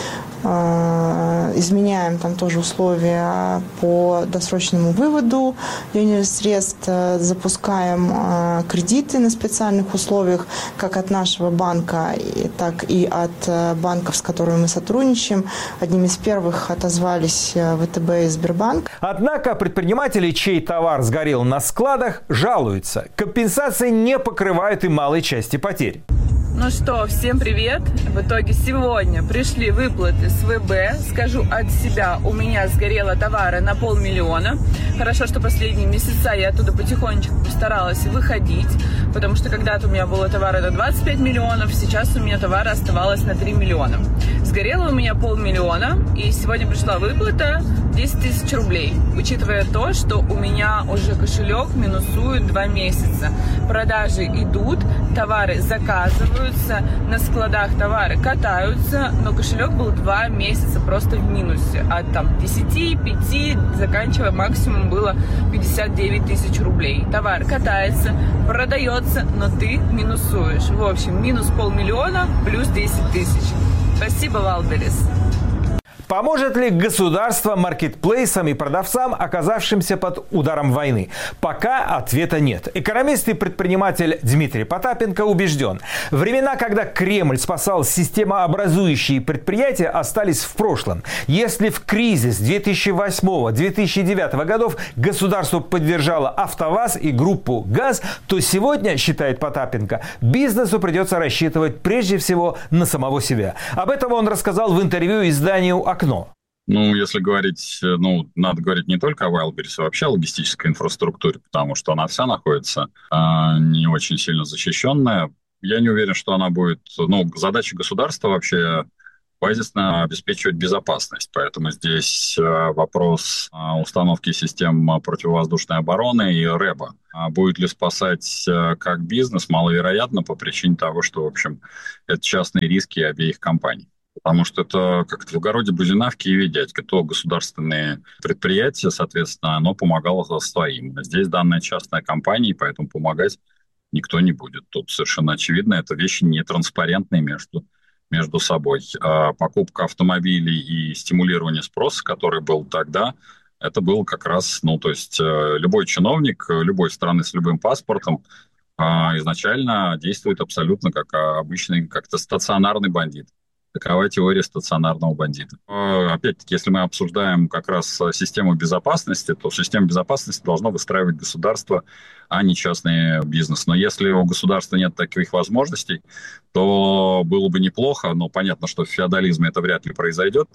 S26: изменяем там тоже условия по досрочному выводу денежных средств, запускаем кредиты на специальных условиях, как от нашего банка, так и от банков, с которыми мы сотрудничаем. Одними из первых отозвались ВТБ и Сбербанк.
S3: Однако предприниматели, чей товар сгорел на складах, жалуются. Компенсации не покрывают и малой части потерь.
S1: Ну что, всем привет! В итоге сегодня пришли выплаты с ВБ. Скажу от себя, у меня сгорело товара на 500 000. Хорошо, что последние месяца я оттуда потихонечку постаралась выходить, потому что когда-то у меня было товара на 25 миллионов, сейчас у меня товара оставалось на 3 миллиона. Сгорело у меня 500 000, и сегодня пришла выплата 10 000 рублей, учитывая то, что у меня уже кошелек минусует 2 месяца. Продажи идут, товары заказывают, на складах товары катаются, но кошелек был 2 месяца просто в минусе. От там 10, 5, заканчивая максимум было 59 000 рублей. Товар катается, продается, но ты минусуешь. В общем, минус 500 000 плюс 10 000. Спасибо, Валберес.
S3: Поможет ли государство маркетплейсам и продавцам, оказавшимся под ударом войны? Пока ответа нет. Экономист и предприниматель Дмитрий Потапенко убежден. Времена, когда Кремль спасал системообразующие предприятия, остались в прошлом. Если в кризис 2008-2009 годов государство поддержало АвтоВАЗ и группу ГАЗ, то сегодня, считает Потапенко, бизнесу придется рассчитывать прежде всего на самого себя. Об этом он рассказал в интервью изданию «Окно».
S5: Если говорить, надо говорить не только о Wildberries, а вообще о логистической инфраструктуре, потому что она вся находится не очень сильно защищенная. Я не уверен, что она будет... задача государства вообще базисно обеспечивать безопасность. Поэтому здесь вопрос установки систем противовоздушной обороны и РЭБа. Будет ли спасать как бизнес, маловероятно по причине того, что, в общем, это частные риски обеих компаний. Потому что это как-то в огороде Бузина, в Киеве дядька. То государственные предприятия, соответственно, оно помогало своим. Здесь данная частная компания, и поэтому помогать никто не будет. Тут совершенно очевидно, это вещи нетранспарентные между собой. Покупка автомобилей и стимулирование спроса, который был тогда, это был как раз, любой чиновник любой страны с любым паспортом изначально действует абсолютно как обычный, как-то стационарный бандит. Такова теория стационарного бандита. Опять-таки, если мы обсуждаем как раз систему безопасности, то систему безопасности должно выстраивать государство, а не частный бизнес. Но если у государства нет таких возможностей, то было бы неплохо, но понятно, что в феодализме это вряд ли произойдет,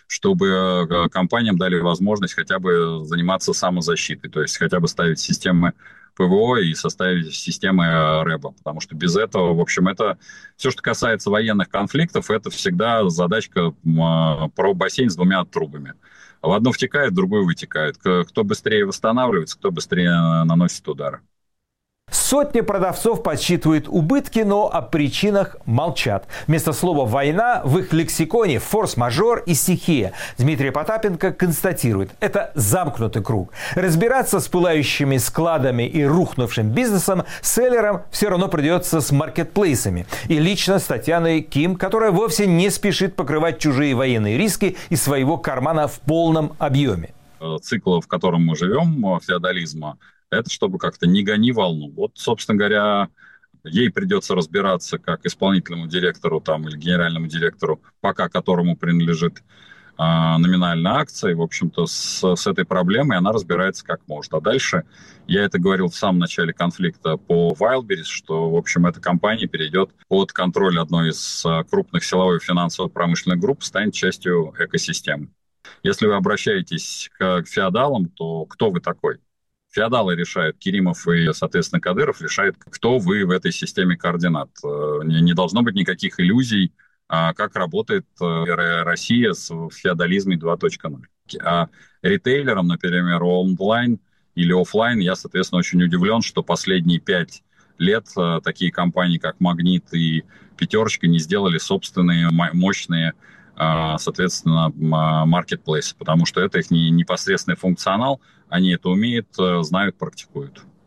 S5: чтобы компаниям дали возможность хотя бы заниматься самозащитой, то есть хотя бы ставить системы ПВО и составить системы РЭБа, потому что без этого, в общем, это все, что касается военных конфликтов, это всегда задачка про бассейн с 2 трубами. В одну втекает, в другую вытекает. Кто быстрее восстанавливается, кто быстрее наносит удары.
S3: Сотни продавцов подсчитывают убытки, но о причинах молчат. Вместо слова «война» в их лексиконе форс-мажор и стихия. Дмитрий Потапенко констатирует, это замкнутый круг. Разбираться с пылающими складами и рухнувшим бизнесом селлерам все равно придется с маркетплейсами. И лично с Татьяной Ким, которая вовсе не спешит покрывать чужие военные риски из своего кармана в полном объеме.
S5: Цикл, в котором мы живем, феодализма, это чтобы как-то не гони волну. Вот, собственно говоря, ей придется разбираться как исполнительному директору или генеральному директору, пока которому принадлежит номинальная акция. И, в общем-то, с этой проблемой она разбирается как может. А дальше, я это говорил в самом начале конфликта по Wildberries, что, в общем, эта компания перейдет под контроль одной из крупных силовых финансово-промышленных групп, станет частью экосистемы. Если вы обращаетесь к феодалам, то кто вы такой? Феодалы решают, Керимов и, соответственно, Кадыров решают, кто вы в этой системе координат. Не должно быть никаких иллюзий, как работает Россия в феодализме 2.0. А ритейлерам, например, онлайн или офлайн, я, соответственно, очень удивлен, что последние 5 лет такие компании, как «Магнит» и «Пятерочка» не сделали собственные мощные, соответственно, маркетплейсы, потому что это их непосредственный функционал, они это умеют, знают, практикуют.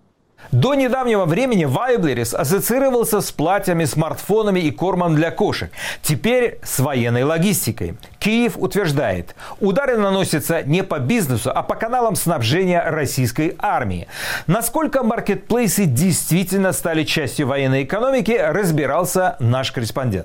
S3: До недавнего времени Wildberries ассоциировался с платьями, смартфонами и кормом для кошек. Теперь с военной логистикой. Киев утверждает, удары наносятся не по бизнесу, а по каналам снабжения российской армии. Насколько маркетплейсы действительно стали частью военной экономики, разбирался наш корреспондент.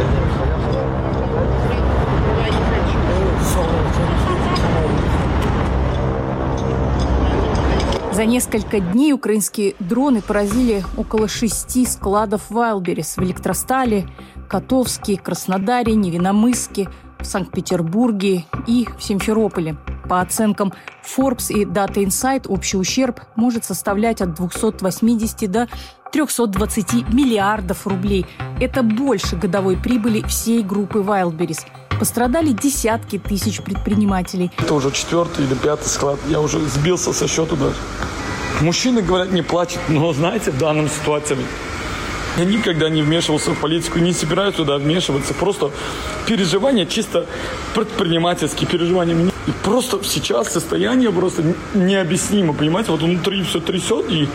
S9: За несколько дней украинские дроны поразили около 6 складов Wildberries в Электростале, Котовске, Краснодаре, Невиномысске, в Санкт-Петербурге и в Симферополе. По оценкам Forbes и Data Insight, общий ущерб может составлять от 280 до 320 миллиардов рублей. Это больше годовой прибыли всей группы Wildberries. Пострадали десятки тысяч предпринимателей.
S7: Это уже 4-й или 5-й склад. Я уже сбился со счета даже. Мужчины, говорят, не плачут. Но, знаете, в данном ситуации я никогда не вмешивался в политику, не собираюсь туда вмешиваться. Просто переживания, чисто предпринимательские переживания. И просто сейчас состояние просто необъяснимо, понимаете? Вот внутри все трясет, и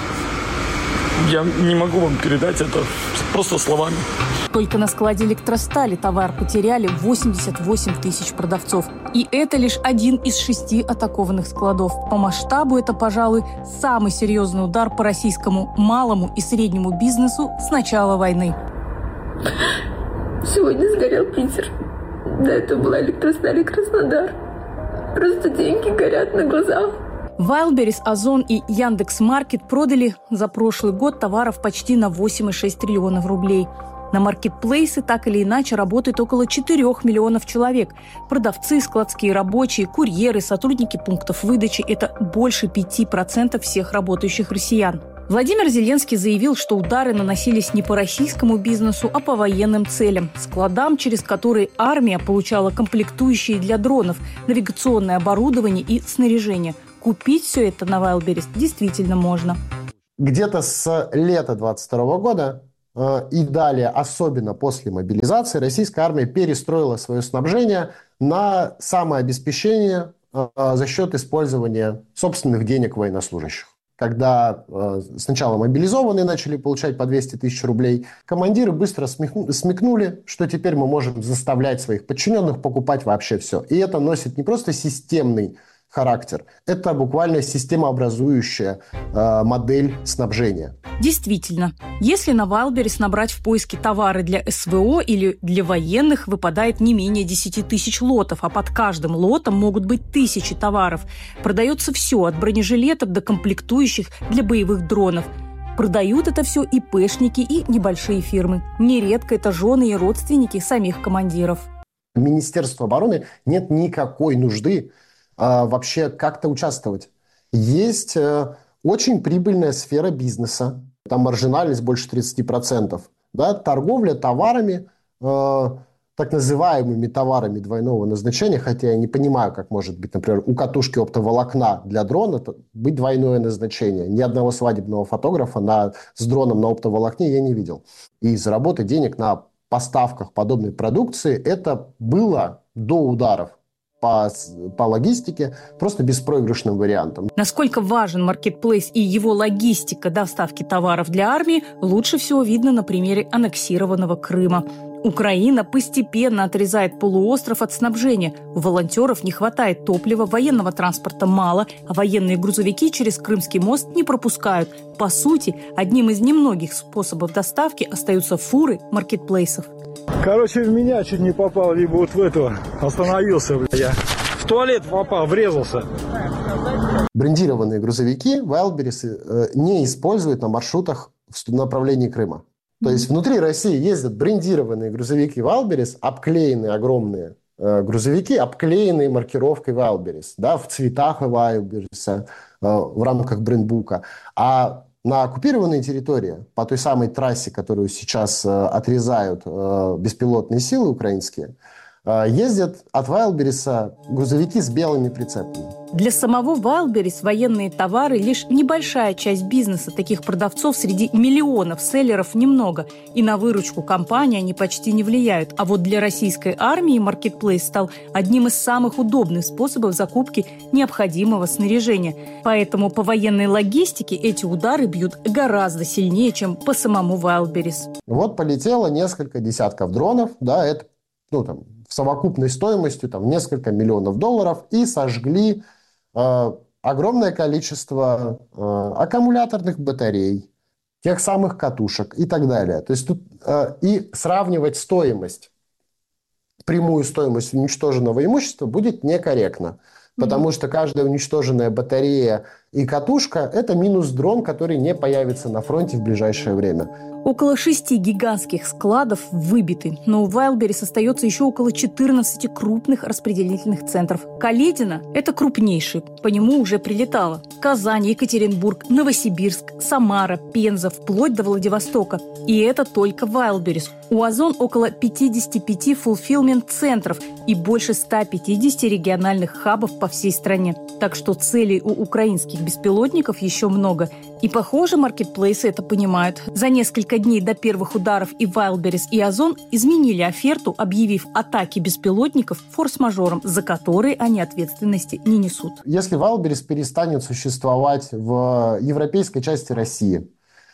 S7: я не могу вам передать это просто словами.
S9: Только на складе Электростали товар потеряли 88 тысяч продавцов. И это лишь один из 6 атакованных складов. По масштабу это, пожалуй, самый серьезный удар по российскому малому и среднему бизнесу с начала войны.
S6: Сегодня сгорел Питер. До этого была Электросталь и Краснодар. Просто деньги горят на глазах.
S9: Wildberries, Озон и Яндекс.Маркет продали за прошлый год товаров почти на 8,6 триллионов рублей. На маркетплейсы так или иначе работает около 4 миллионов человек. Продавцы, складские рабочие, курьеры, сотрудники пунктов выдачи – это больше 5% всех работающих россиян. Владимир Зеленский заявил, что удары наносились не по российскому бизнесу, а по военным целям, складам, через которые армия получала комплектующие для дронов, навигационное оборудование и снаряжение. Купить все это на Wildberries действительно можно.
S10: Где-то с лета 2022 года и далее, особенно после мобилизации, российская армия перестроила свое снабжение на самообеспечение за счет использования собственных денег военнослужащих. Когда сначала мобилизованные начали получать по 200 тысяч рублей, командиры быстро смекнули, что теперь мы можем заставлять своих подчиненных покупать вообще все. И это носит не просто системный характер, это буквально системообразующая модель снабжения.
S9: Действительно, если на Wildberries набрать в поиске товары для СВО или для военных, выпадает не менее 10 тысяч лотов, а под каждым лотом могут быть тысячи товаров. Продается все, от бронежилетов до комплектующих для боевых дронов. Продают это все ИПшники и небольшие фирмы. Нередко это жены и родственники самих командиров.
S10: Министерству обороны нет никакой нужды вообще как-то участвовать. Есть очень прибыльная сфера бизнеса. Там маржинальность больше 30%. Да? Торговля товарами, так называемыми товарами двойного назначения, хотя я не понимаю, как может быть, например, у катушки оптоволокна для дрона быть двойное назначение. Ни одного свадебного фотографа с дроном на оптоволокне я не видел. И заработать денег на поставках подобной продукции, это было до ударов по логистике просто беспроигрышным вариантом.
S9: Насколько важен маркетплейс и его логистика доставки товаров для армии, лучше всего видно на примере аннексированного Крыма. Украина постепенно отрезает полуостров от снабжения. У волонтеров не хватает топлива, военного транспорта мало, а военные грузовики через Крымский мост не пропускают. По сути, одним из немногих способов доставки остаются фуры маркетплейсов.
S25: Короче, в меня чуть не попал, либо вот в этого остановился, я в туалет попал, врезался.
S10: Брендированные грузовики Wildberries не используют на маршрутах в направлении Крыма. То есть внутри России ездят брендированные грузовики Wildberries, обклеенные огромные грузовики, обклеенные маркировкой Wildberries, да, в цветах Wildberries, в рамках брендбука. А на оккупированной территории, по той самой трассе, которую сейчас отрезают беспилотные силы украинские, ездят от Wildberries грузовики с белыми прицепами.
S9: Для самого Wildberries военные товары – лишь небольшая часть бизнеса. Таких продавцов среди миллионов селлеров немного. И на выручку компании они почти не влияют. А вот для российской армии Marketplace стал одним из самых удобных способов закупки необходимого снаряжения. Поэтому по военной логистике эти удары бьют гораздо сильнее, чем по самому Wildberries.
S10: Вот полетело несколько десятков дронов, да, это в совокупной стоимостью несколько миллионов долларов, и сожгли огромное количество аккумуляторных батарей, тех самых катушек и так далее. То есть тут и сравнивать стоимость, прямую стоимость уничтоженного имущества будет некорректно, потому что каждая уничтоженная батарея и катушка – это минус дрон, который не появится на фронте в ближайшее время.
S9: Около 6 гигантских складов выбиты, но у Wildberries остается еще около 14 крупных распределительных центров. Каледино – это крупнейший, по нему уже прилетало. Казань, Екатеринбург, Новосибирск, Самара, Пенза, вплоть до Владивостока. И это только Wildberries. У Озон около 55 фулфилмент-центров и больше 150 региональных хабов по всей стране. Так что целей у украинских беспилотников еще много. И, похоже, маркетплейсы это понимают. За несколько дней до первых ударов и Wildberries, и Озон изменили оферту, объявив атаки беспилотников форс-мажором, за которые они ответственности не несут.
S10: Если Wildberries перестанет существовать в европейской части России,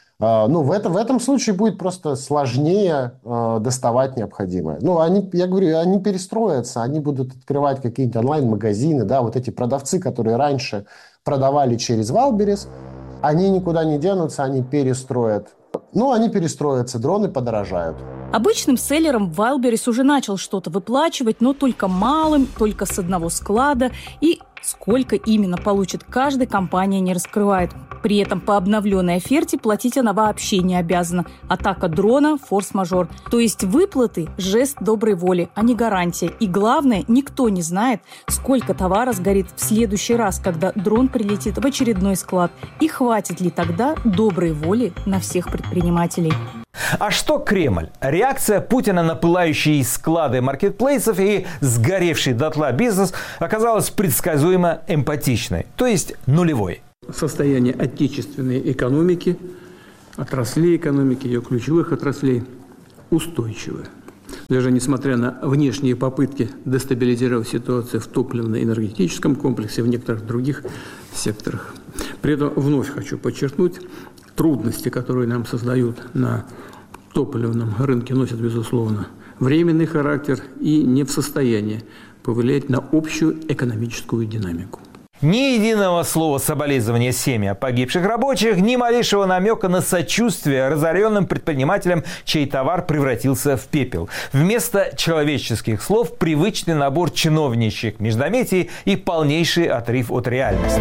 S10: в этом случае будет просто сложнее доставать необходимое. Они перестроятся, они будут открывать какие-то онлайн-магазины, вот эти продавцы, которые раньше продавали через Wildberries, они никуда не денутся, они перестроят. Они перестроятся, дроны подорожают.
S9: Обычным селлерам Wildberries уже начал что-то выплачивать, но только малым, только с одного склада. И сколько именно получит каждая, компания не раскрывает. При этом по обновленной оферте платить она вообще не обязана. Атака дрона – форс-мажор. То есть выплаты – жест доброй воли, а не гарантия. И главное, никто не знает, сколько товара сгорит в следующий раз, когда дрон прилетит в очередной склад. И хватит ли тогда доброй воли на всех предпринимателей.
S3: А что Кремль? Реакция Путина на пылающие склады маркетплейсов и сгоревший дотла бизнес оказалась предсказуемо эмпатичной, то есть нулевой.
S11: Состояние отечественной экономики, отраслей экономики, ее ключевых отраслей устойчивое. Даже несмотря на внешние попытки дестабилизировать ситуацию в топливно-энергетическом комплексе, в некоторых других секторах. При этом вновь хочу подчеркнуть, трудности, которые нам создают на топливном рынке, носят, безусловно, временный характер и не в состоянии повлиять на общую экономическую динамику.
S3: Ни единого слова соболезнования семьям погибших рабочих, ни малейшего намека на сочувствие разоренным предпринимателям, чей товар превратился в пепел. Вместо человеческих слов привычный набор чиновничьих междометий и полнейший отрыв от реальности.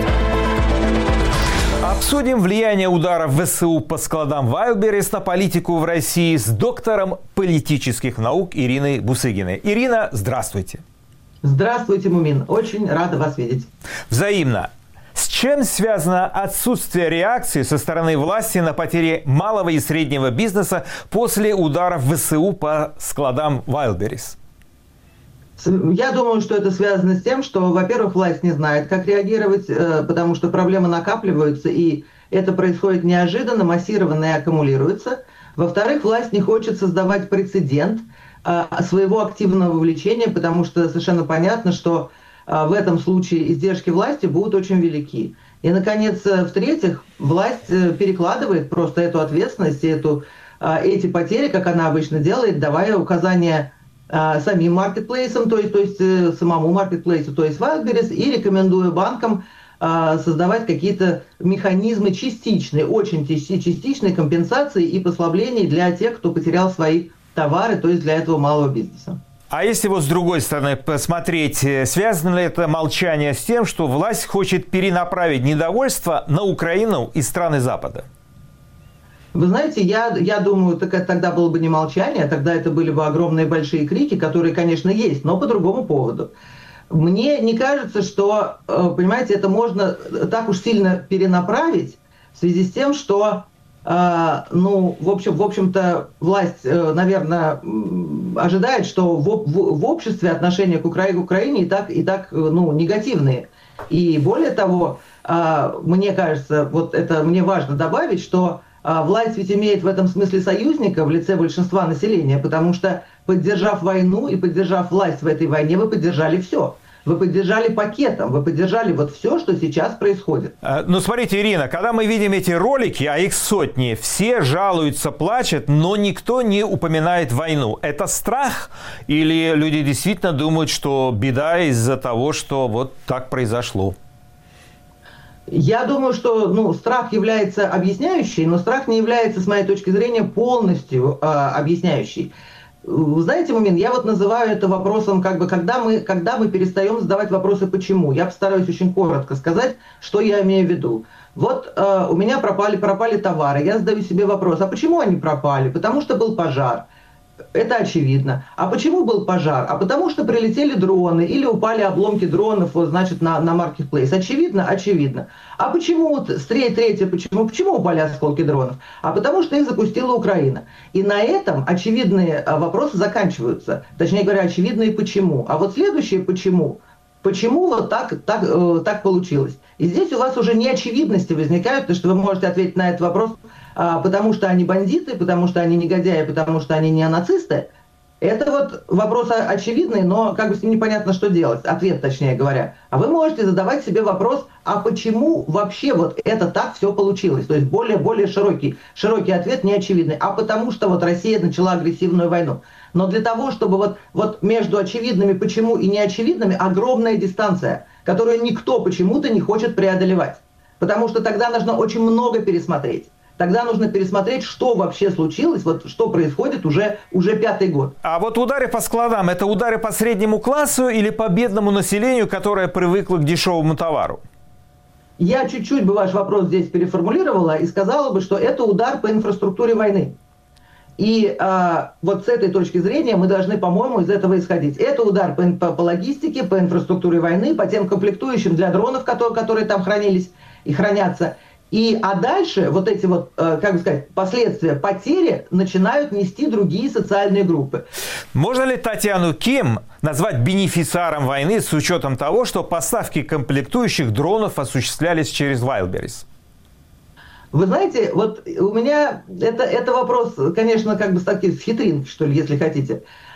S3: Обсудим влияние ударов ВСУ по складам Wildberries на политику в России с доктором политических наук Ириной Бусыгиной. Ирина, здравствуйте.
S12: Здравствуйте, Мумин. Очень рада вас видеть.
S3: Взаимно. С чем связано отсутствие реакции со стороны власти на потери малого и среднего бизнеса после ударов ВСУ по складам Wildberries?
S12: Я думаю, что это связано с тем, что, во-первых, власть не знает, как реагировать, потому что проблемы накапливаются, и это происходит неожиданно, массированно и аккумулируется. Во-вторых, власть не хочет создавать прецедент своего активного вовлечения, потому что совершенно понятно, что в этом случае издержки власти будут очень велики. И, наконец, в-третьих, власть перекладывает просто эту ответственность, эти потери, как она обычно делает, давая указания самим маркетплейсам, то есть самому маркетплейсу, то есть Wildberries, и рекомендуя банкам создавать какие-то механизмы частичной, очень частичной компенсации и послаблений для тех, кто потерял свои товары, то есть для этого малого бизнеса.
S3: А если с другой стороны посмотреть, связано ли это молчание с тем, что власть хочет перенаправить недовольство на Украину и страны Запада?
S12: Вы знаете, я думаю, тогда было бы не молчание, тогда это были бы огромные большие крики, которые, конечно, есть, но по другому поводу. Мне не кажется, что, понимаете, это можно так уж сильно перенаправить в связи с тем, что в общем-то, власть, наверное, ожидает, что в обществе отношения к Украине и так негативные. И более того, мне кажется, вот это мне важно добавить, что власть ведь имеет в этом смысле союзника в лице большинства населения, потому что, поддержав войну и поддержав власть в этой войне, вы поддержали все. Вы поддержали пакетом, вы поддержали вот все, что сейчас происходит.
S3: Ну, смотрите, Ирина, когда мы видим эти ролики, а их сотни, все жалуются, плачут, но никто не упоминает войну. Это страх? Или люди действительно думают, что беда из-за того, что вот так произошло?
S12: Я думаю, что страх является объясняющий, но страх не является, с моей точки зрения, полностью объясняющий. Вы знаете, Мумин, я вот называю это вопросом, когда мы перестаем задавать вопросы «почему?». Я постараюсь очень коротко сказать, что я имею в виду. Вот у меня пропали товары, я задаю себе вопрос, а почему они пропали? Потому что был пожар. Это очевидно. А почему был пожар? А потому что прилетели дроны или упали обломки дронов, вот, значит, на Marketplace. Очевидно? Очевидно. А почему, почему упали осколки дронов? А потому что их запустила Украина. И на этом очевидные вопросы заканчиваются. Точнее говоря, очевидные почему. А вот следующее почему. Почему вот так получилось? И здесь у вас уже неочевидности возникают, потому что вы можете ответить на этот вопрос, потому что они бандиты, потому что они негодяи, потому что они неонацисты. Это вот вопрос очевидный, но как бы с ним непонятно, что делать. Ответ, точнее говоря. А вы можете задавать себе вопрос, а почему вообще вот это так все получилось? То есть более широкий ответ, неочевидный. А потому что вот Россия начала агрессивную войну. Но для того, чтобы вот между очевидными почему и неочевидными огромная дистанция, которую никто почему-то не хочет преодолевать. Потому что тогда нужно очень много пересмотреть. Тогда нужно пересмотреть, что вообще случилось, вот что происходит уже 5-й год.
S3: А вот удары по складам – это удары по среднему классу или по бедному населению, которое привыкло к дешевому товару?
S12: Я чуть-чуть бы ваш вопрос здесь переформулировала и сказала бы, что это удар по инфраструктуре войны. И вот с этой точки зрения мы должны, по-моему, из этого исходить. Это удар по логистике, по инфраструктуре войны, по тем комплектующим для дронов, которые там хранились и хранятся. А дальше вот эти последствия, потери начинают нести другие социальные группы.
S3: Можно ли Татьяну Ким назвать бенефициаром войны с учетом того, что поставки комплектующих дронов осуществлялись через Wildberries?
S12: Вы знаете, вот у меня это вопрос, конечно, с хитринки, что ли, если хотите.